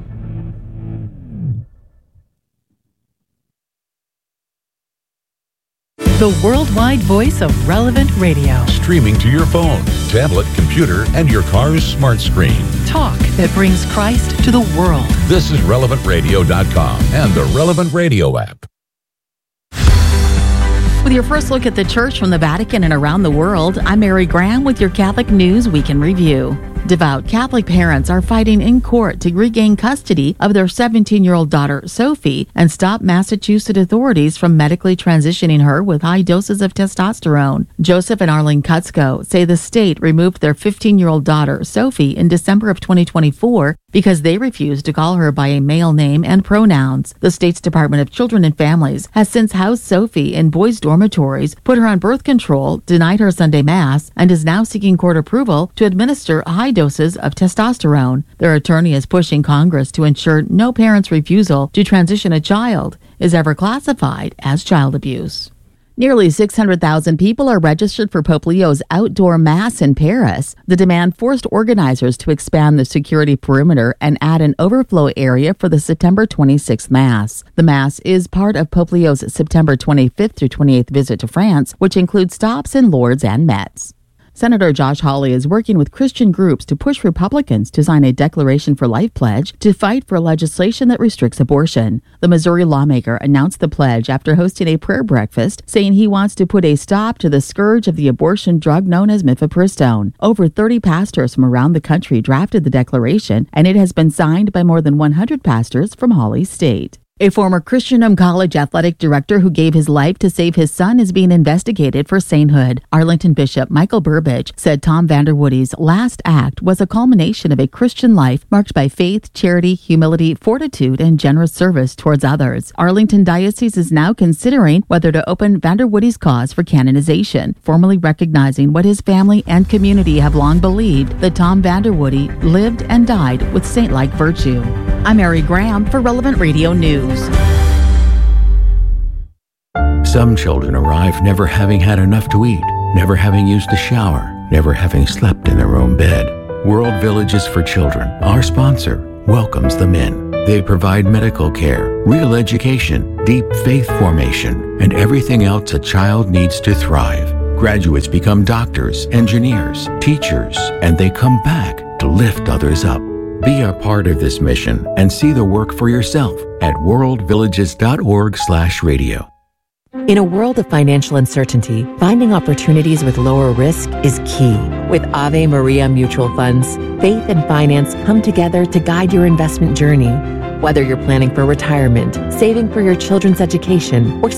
The worldwide voice of Relevant Radio. Streaming to your phone, tablet, computer, and your car's smart screen. Talk that brings Christ to the world. This is relevant radio dot com and the Relevant Radio app. With your first look at the church from the Vatican and around the world, I'm Mary Graham with your Catholic News Week in Review. Devout Catholic parents are fighting in court to regain custody of their seventeen-year-old daughter, Sophie, and stop Massachusetts authorities from medically transitioning her with high doses of testosterone. Joseph and Arlene Kutzko say the state removed their fifteen-year-old daughter, Sophie, in December of twenty twenty-four because they refused to call her by a male name and pronouns. The state's Department of Children and Families has since housed Sophie in boys' dormitories, put her on birth control, denied her Sunday Mass, and is now seeking court approval to administer high doses of testosterone. Their attorney is pushing Congress to ensure no parent's refusal to transition a child is ever classified as child abuse. Nearly six hundred thousand people are registered for Pope Leo's outdoor Mass in Paris. The demand forced organizers to expand the security perimeter and add an overflow area for the September twenty-sixth Mass. The Mass is part of Pope Leo's September twenty-fifth through twenty-eighth visit to France, which includes stops in Lourdes and Metz. Senator Josh Hawley is working with Christian groups to push Republicans to sign a Declaration for Life pledge to fight for legislation that restricts abortion. The Missouri lawmaker announced the pledge after hosting a prayer breakfast, saying he wants to put a stop to the scourge of the abortion drug known as mifepristone. Over thirty pastors from around the country drafted the declaration, and it has been signed by more than one hundred pastors from Hawley's state. A former Christianum College athletic director who gave his life to save his son is being investigated for sainthood. Arlington Bishop Michael Burbidge said Tom Vanderwoody's last act was a culmination of a Christian life marked by faith, charity, humility, fortitude, and generous service towards others. Arlington Diocese is now considering whether to open Vanderwoody's cause for canonization, formally recognizing what his family and community have long believed, that Tom Vanderwoody lived and died with saint-like virtue. I'm Mary Graham for Relevant Radio News. Some children arrive never having had enough to eat, never having used a shower, never having slept in their own bed. World Villages for Children, our sponsor, welcomes them in. They provide medical care, real education, deep faith formation, and everything else a child needs to thrive. Graduates become doctors, engineers, teachers, and they come back to lift others up. Be a part of this mission and see the work for yourself at worldvillages.org slash radio. In a world of financial uncertainty, finding opportunities with lower risk is key. With Ave Maria Mutual Funds, faith and finance come together to guide your investment journey. Whether you're planning for retirement, saving for your children's education, or